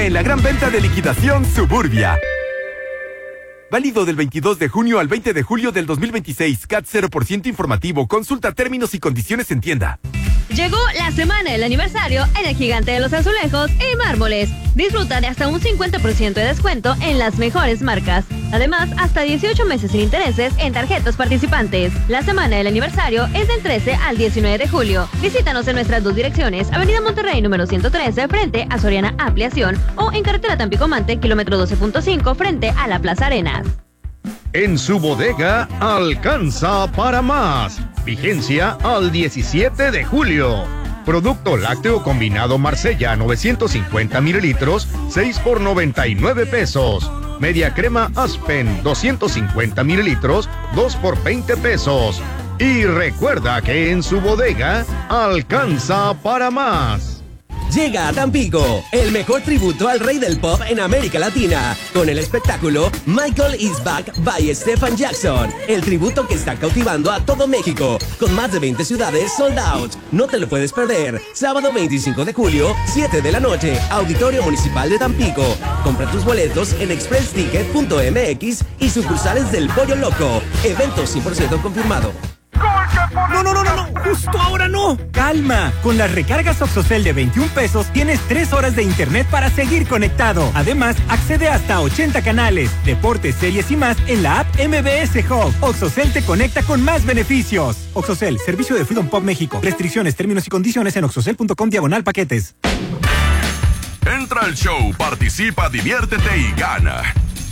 En la gran venta de liquidación Suburbia. Válido del 22 de junio al 20 de julio del 2026. CAT 0% informativo. Consulta términos y condiciones en tienda. Llegó la semana del aniversario en el Gigante de los Azulejos y Mármoles. Disfruta de hasta un 50% de descuento en las mejores marcas. Además, hasta 18 meses sin intereses en tarjetas participantes. La semana del aniversario es del 13 al 19 de julio. Visítanos en nuestras dos direcciones, Avenida Monterrey número 113 frente a Soriana Ampliación o en carretera Tampico-Mante, kilómetro 12.5 frente a la Plaza Arenas. En su bodega alcanza para más. Vigencia al 17 de julio. Producto lácteo combinado Marsella 950 mililitros, 6 por 99 pesos. Media crema Aspen 250 mililitros, 2 por 20 pesos. Y recuerda que en su bodega alcanza para más. Llega a Tampico, el mejor tributo al rey del pop en América Latina, con el espectáculo Michael is Back by Stephen Jackson, el tributo que está cautivando a todo México, con más de 20 ciudades sold out. No te lo puedes perder. Sábado 25 de julio, 7 de la noche, Auditorio Municipal de Tampico. Compra tus boletos en expressticket.mx y sucursales del Pollo Loco. Evento 100% confirmado. No, justo ahora no. Calma, con las recargas Oxocel de 21 pesos tienes 3 horas de internet para seguir conectado. Además, accede hasta 80 canales, deportes, series y más en la app MBS Hub. Oxocel te conecta con más beneficios. Oxocel, servicio de Freedom Pop México. Restricciones, términos y condiciones en oxocel.com/paquetes. Entra al show, participa, diviértete y gana.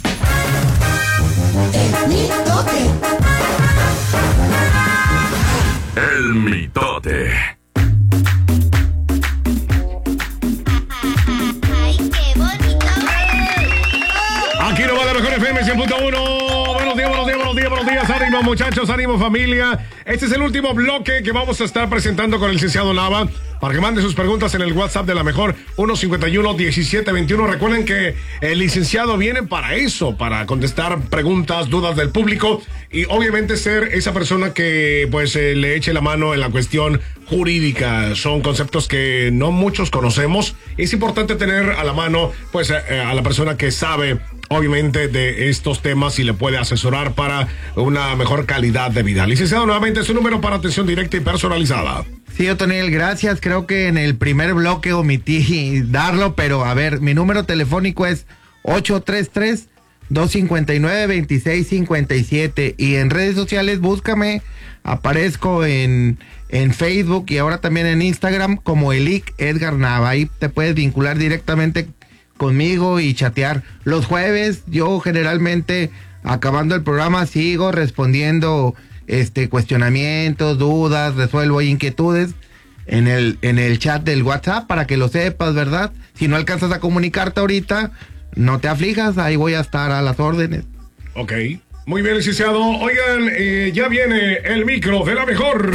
El mitote. El mitote. Ay, qué bonito. Aquí nomás la mejor FM 100.1. Buenos días. Ánimo, muchachos, ánimo, familia. Este es el último bloque que vamos a estar presentando con el licenciado Nava. Para que mande sus preguntas en el WhatsApp de la mejor 151-1721. Recuerden que el licenciado viene para eso, para contestar preguntas, dudas del público y obviamente ser esa persona que pues le eche la mano en la cuestión jurídica. Son conceptos que no muchos conocemos. Es importante tener a la mano pues a la persona que sabe obviamente de estos temas y le puede asesorar para una mejor calidad de vida. Licenciado, nuevamente su número para atención directa y personalizada. Sí, Otoniel, gracias. Creo que en el primer bloque omití darlo, pero a ver, mi número telefónico es 833-259-2657 y en redes sociales búscame, aparezco en Facebook y ahora también en Instagram como Elic Edgar Nava. Ahí te puedes vincular directamente conmigo y chatear. Los jueves yo generalmente acabando el programa sigo respondiendo cuestionamientos, dudas, resuelvo inquietudes en el chat del WhatsApp para que lo sepas, ¿verdad? Si no alcanzas a comunicarte ahorita, no te aflijas, ahí voy a estar a las órdenes. Ok, muy bien, licenciado. Oigan, ya viene el micro de la mejor.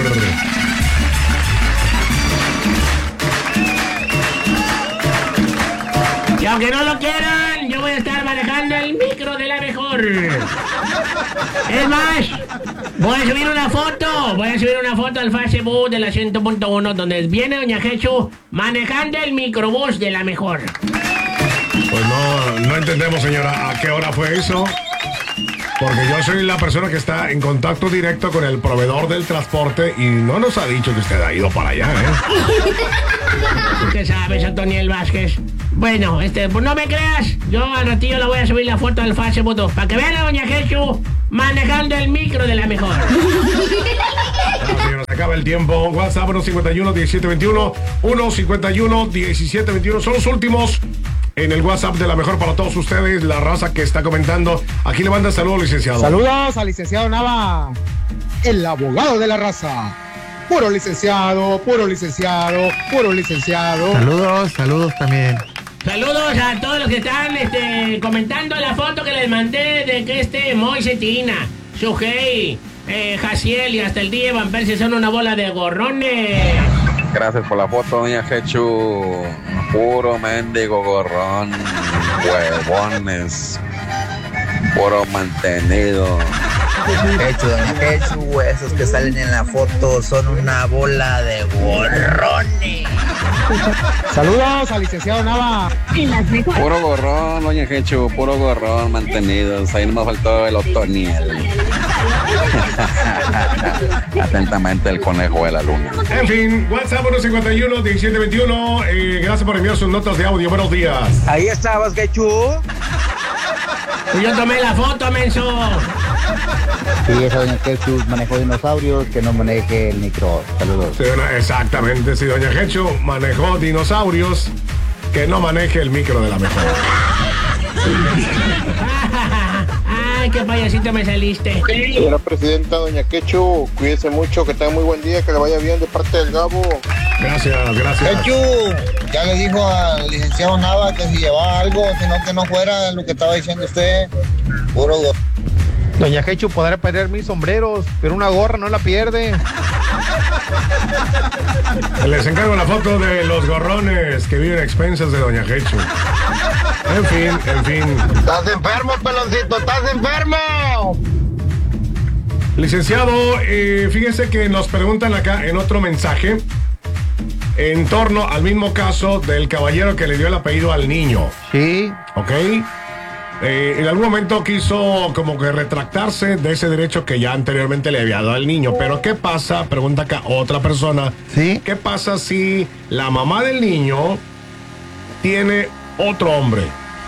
Y aunque no lo quieran, yo voy a estar manejando el micro de la mejor. Es más, voy a subir una foto al Facebook de la 100.1 donde viene doña Jechu manejando el microbús de la mejor. Pues no entendemos, señora, a qué hora fue eso. Porque yo soy la persona que está en contacto directo con el proveedor del transporte y no nos ha dicho que usted ha ido para allá, ¿eh? ¿Tú qué sabes, Antoniel Vázquez? Bueno, pues no me creas, yo al ratillo le voy a subir la foto al Facebook para que vean a doña Jechu manejando el micro de la mejor. Bueno, señora, se acaba el tiempo. WhatsApp 151-1721, 151-1721. Son los últimos en el WhatsApp de la mejor para todos ustedes, la raza que está comentando. Aquí le manda saludos, licenciado. Saludos al licenciado Nava, el abogado de la raza. Puro licenciado. Saludos también. Saludos a todos los que están comentando la foto que les mandé de que Moise Tina, Sujei, Jaciel y hasta el día Van Persie son una bola de gorrones. Gracias por la foto, doña Jechu. Puro mendigo gorrón, huevones, puro mantenido. Doña Jechu, esos que salen en la foto son una bola de gorrones. Saludos al licenciado Nava. Puro gorrón, doña Jechu, puro gorrón, mantenidos. Ahí no me faltó el Otoniel. Atentamente el conejo de la luna. En fin, WhatsApp 151-1721. Gracias por enviar sus notas de audio. Buenos días. Ahí estabas, Jechu. Yo tomé la foto, menso. Sí, esa doña Jechu manejó dinosaurios, que no maneje el micro. Saludos. Sí, exactamente, sí, doña Jechu manejó dinosaurios, que no maneje el micro de la mejor. Ay, qué payasito me saliste. Señora presidenta, doña Quechu, cuídese mucho, que tenga muy buen día, que le vaya bien de parte del Gabo. Gracias, gracias. Quechu, ya le dijo al licenciado Nava que si llevaba algo, sino que no fuera lo que estaba diciendo usted. Puro go. Doña Quechu podrá perder 1000 sombreros, pero una gorra no la pierde. Les encargo la foto de los gorrones que viven a expensas de doña Quechu. En fin. ¿Estás enfermo, peloncito? ¿Estás enfermo? Licenciado, fíjese que nos preguntan acá en otro mensaje en torno al mismo caso del caballero que le dio el apellido al niño. Sí. ¿Ok? En algún momento quiso como que retractarse de ese derecho que ya anteriormente le había dado al niño. Pero ¿qué pasa? Pregunta acá otra persona. ¿Sí? ¿Qué pasa si la mamá del niño tiene otro hombre?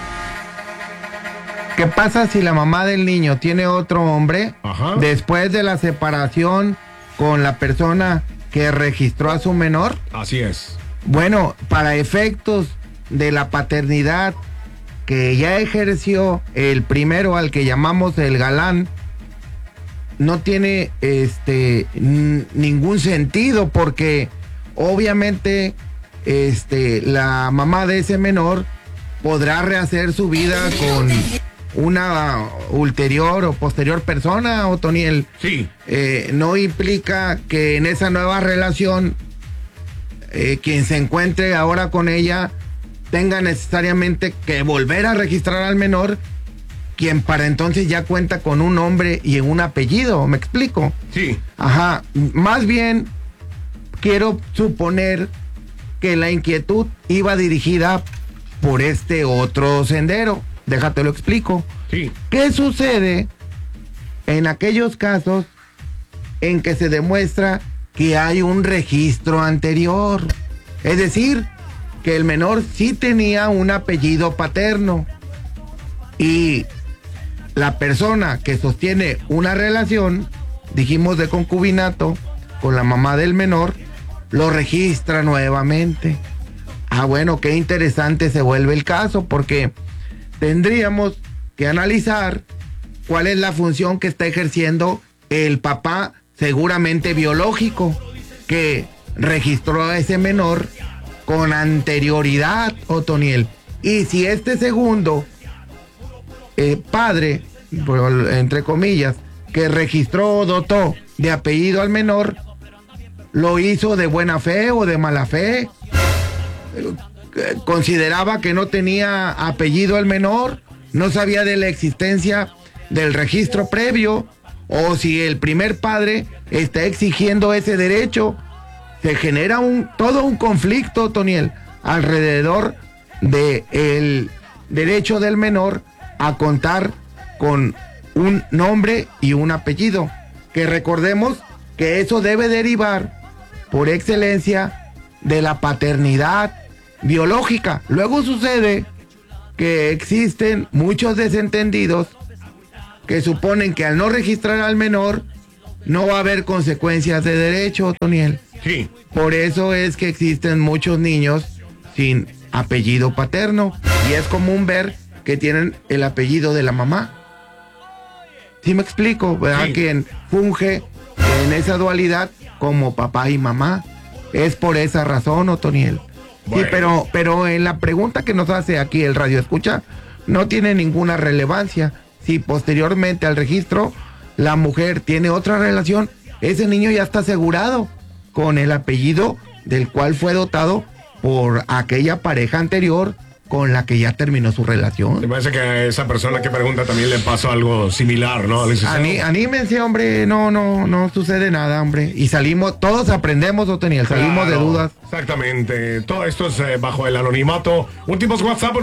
¿Qué pasa si la mamá del niño tiene otro hombre? Ajá. Después de la separación con la persona que registró a su menor? Así es. Bueno, para efectos de la paternidad que ya ejerció el primero, al que llamamos el galán, no tiene ningún sentido, porque obviamente la mamá de ese menor podrá rehacer su vida con una ulterior o posterior persona, Otoniel. Sí. No implica que en esa nueva relación quien se encuentre ahora con ella tenga necesariamente que volver a registrar al menor, quien para entonces ya cuenta con un nombre y un apellido. ¿Me explico? Sí. Ajá. Más bien quiero suponer que la inquietud iba dirigida por este otro sendero. Déjate lo explico. Sí. ¿Qué sucede en aquellos casos en que se demuestra que hay un registro anterior? Es decir, que el menor sí tenía un apellido paterno y la persona que sostiene una relación, dijimos de concubinato, con la mamá del menor, lo registra nuevamente. Ah, bueno, qué interesante se vuelve el caso, porque tendríamos que analizar cuál es la función que está ejerciendo el papá, seguramente biológico, que registró a ese menor con anterioridad, Otoniel. Y si este segundo padre, entre comillas, que registró o dotó de apellido al menor, lo hizo de buena fe o de mala fe, consideraba que no tenía apellido el menor, no sabía de la existencia del registro previo, o si el primer padre está exigiendo ese derecho, se genera todo un conflicto, Toniel, alrededor del derecho del menor a contar con un nombre y un apellido, que recordemos que eso debe derivar por excelencia de la paternidad biológica. Luego sucede que existen muchos desentendidos que suponen que al no registrar al menor no va a haber consecuencias de derecho, Toniel. Sí. Por eso es que existen muchos niños sin apellido paterno y es común ver que tienen el apellido de la mamá. ¿Sí me explico? ¿Verdad? Sí. Quien funge en esa dualidad como papá y mamá. Es por esa razón, Otoniel. Bueno. Sí, pero en la pregunta que nos hace aquí el radio escucha, no tiene ninguna relevancia. Si posteriormente al registro la mujer tiene otra relación, ese niño ya está asegurado con el apellido del cual fue dotado por aquella pareja anterior con la que ya terminó su relación. Me parece que a esa persona que pregunta también le pasó algo similar, ¿no? Anímense, hombre, no sucede nada, hombre. Y salimos, todos aprendemos, Otoniel, salimos de dudas. Exactamente, todo esto es bajo el anonimato. Últimos WhatsApp,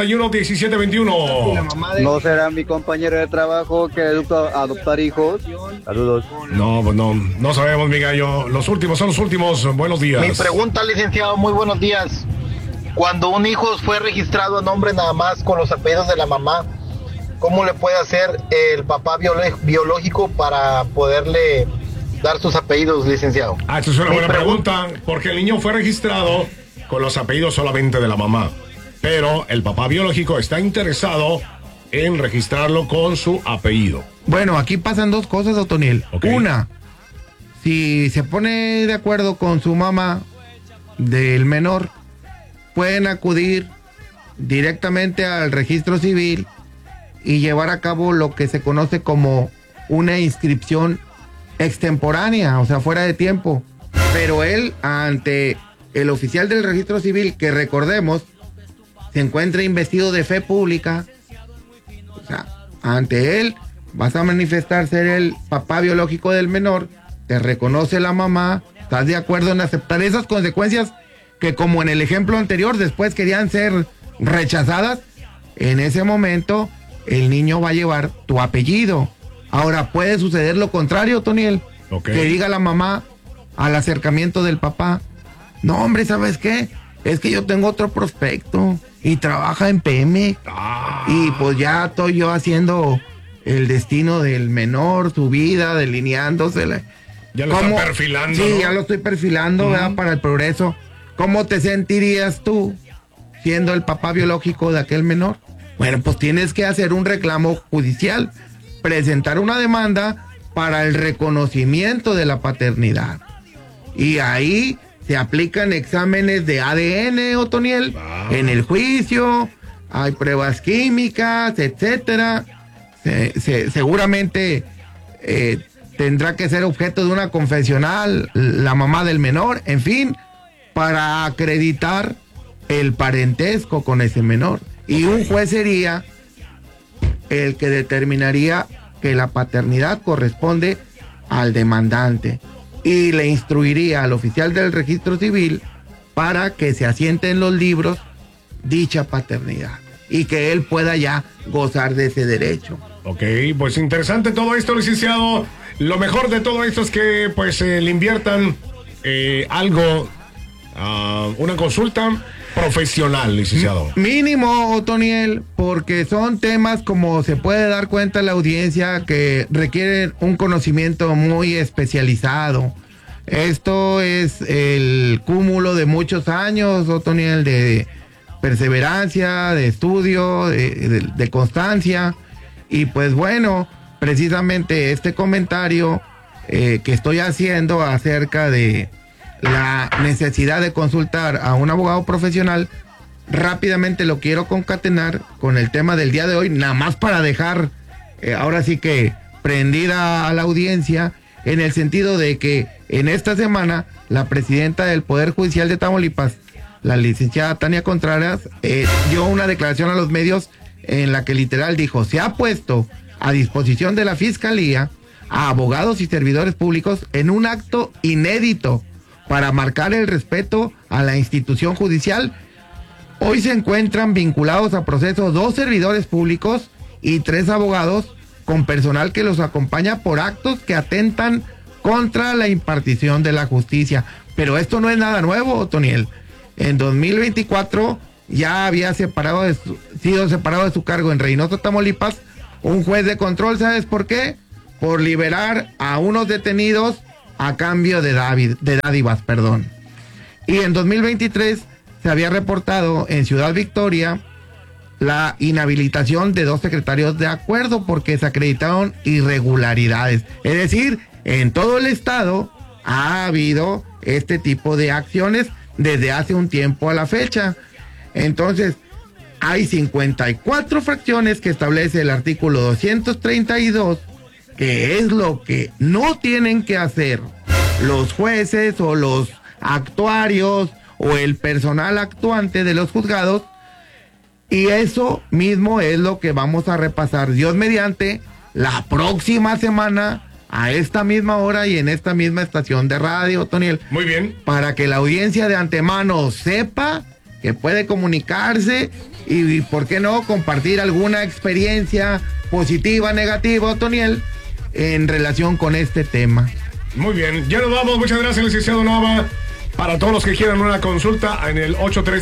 151-1721. ¿No será mi compañero de trabajo que adoptar hijos? Saludos. No, pues no sabemos, mi gallo. Los últimos son los últimos. Buenos días. Mi pregunta, licenciado, muy buenos días. Cuando un hijo fue registrado a nombre nada más con los apellidos de la mamá, ¿cómo le puede hacer el papá biológico para poderle dar sus apellidos, licenciado? Esa es una buena pregunta, porque el niño fue registrado con los apellidos solamente de la mamá, pero el papá biológico está interesado en registrarlo con su apellido. Bueno, aquí pasan dos cosas, Otoniel. Okay. Una, si se pone de acuerdo con su mamá del menor, pueden acudir directamente al registro civil y llevar a cabo lo que se conoce como una inscripción extemporánea, o sea, fuera de tiempo. Pero él, ante el oficial del registro civil, que recordemos, se encuentra investido de fe pública, o sea, ante él vas a manifestar ser el papá biológico del menor, te reconoce la mamá, estás de acuerdo en aceptar esas consecuencias que, como en el ejemplo anterior, después querían ser rechazadas. En ese momento el niño va a llevar tu apellido. Ahora puede suceder lo contrario, Toniel, que diga la mamá al acercamiento del papá: no, hombre, ¿sabes qué? Es que yo tengo otro prospecto y trabaja en PM y pues ya estoy yo haciendo el destino del menor, su vida, delineándose. Ya lo está perfilando. Sí, ¿no? ya lo estoy perfilando, ¿verdad? Para el progreso. ¿Cómo te sentirías tú siendo el papá biológico de aquel menor? Bueno, pues tienes que hacer un reclamo judicial, presentar una demanda para el reconocimiento de la paternidad. Y ahí se aplican exámenes de ADN, Otoniel, en el juicio, hay pruebas químicas, etcétera. Seguramente tendrá que ser objeto de una confesional la mamá del menor, en fin, para acreditar el parentesco con ese menor. Y un juez sería el que determinaría que la paternidad corresponde al demandante y le instruiría al oficial del registro civil para que se asiente en los libros dicha paternidad y que él pueda ya gozar de ese derecho. Ok, pues interesante todo esto, licenciado. Lo mejor de todo esto es que pues le inviertan algo, una consulta profesional, licenciado. Mínimo, Otoniel, porque son temas, como se puede dar cuenta la audiencia, que requieren un conocimiento muy especializado. Esto es el cúmulo de muchos años, Otoniel, de perseverancia, de estudio, de constancia. Y pues bueno, precisamente este comentario que estoy haciendo acerca de la necesidad de consultar a un abogado profesional, rápidamente lo quiero concatenar con el tema del día de hoy, nada más para dejar ahora sí que prendida a la audiencia, en el sentido de que en esta semana la presidenta del Poder Judicial de Tamaulipas, la licenciada Tania Contreras, dio una declaración a los medios en la que literal dijo: se ha puesto a disposición de la Fiscalía a abogados y servidores públicos en un acto inédito para marcar el respeto a la institución judicial. Hoy se encuentran vinculados a proceso 2 servidores públicos y 3 abogados con personal que los acompaña por actos que atentan contra la impartición de la justicia. Pero esto no es nada nuevo, Otoniel. En 2024 ya había sido separado de su cargo en Reynosa, Tamaulipas, un juez de control. ¿Sabes por qué? Por liberar a unos detenidos a cambio de dádivas. Y en 2023 se había reportado en Ciudad Victoria la inhabilitación de 2 secretarios de acuerdo porque se acreditaron irregularidades. Es decir, en todo el estado ha habido este tipo de acciones desde hace un tiempo a la fecha. Entonces, hay 54 fracciones que establece el artículo 232, que es lo que no tienen que hacer los jueces o los actuarios o el personal actuante de los juzgados Y eso mismo es lo que vamos a repasar, Dios mediante, la próxima semana, a esta misma hora y en esta misma estación de radio, Toniel. Muy bien. Para que la audiencia de antemano sepa que puede comunicarse y ¿por qué no? Compartir alguna experiencia positiva, negativa, Toniel, en relación con este tema. Muy bien, ya nos vamos. Muchas gracias, licenciado Nava. Para todos los que quieran una consulta en el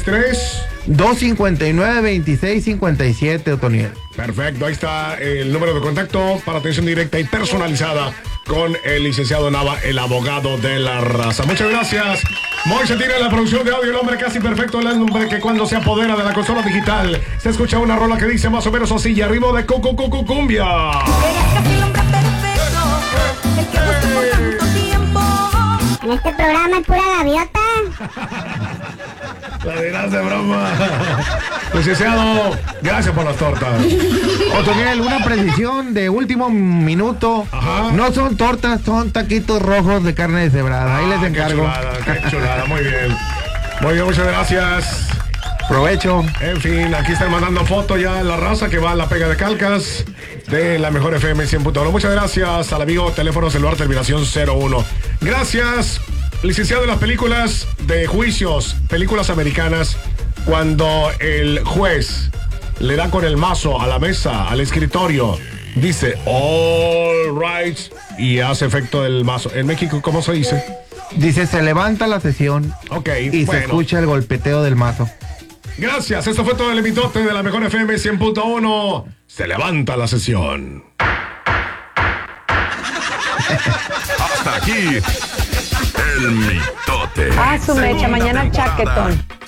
833-259-2657, Otoniel. Perfecto, ahí está el número de contacto para atención directa y personalizada con el licenciado Nava, el abogado de la raza. Muchas gracias. Moisés tiene la producción de audio, el hombre casi perfecto, el hombre que cuando se apodera de la consola digital se escucha una rola que dice más o menos así, y arriba de cumbia. En este programa es pura gaviota. La dirás de broma. Licenciado, gracias por las tortas. Otoniel, una precisión de último minuto. Ajá. No son tortas, son taquitos rojos de carne deshebrada. Ahí les encargo. Qué chulada, muy bien. Muy bien, muchas gracias. Provecho. En fin, aquí están mandando fotos ya la raza que va a la pega de calcas de la mejor FM 100.1. Muchas gracias al amigo teléfono celular terminación 01. Gracias, licenciado en las películas de juicios, películas americanas, cuando el juez le da con el mazo a la mesa, al escritorio, dice all right y hace efecto el mazo. En México, ¿cómo se dice? Dice, se levanta la sesión. Ok, y se escucha el golpeteo del mazo. Gracias, esto fue todo el mitote de la mejor FM 100.1. Se levanta la sesión. Hasta aquí el mitote. Ah, su mecha, mañana chaquetón.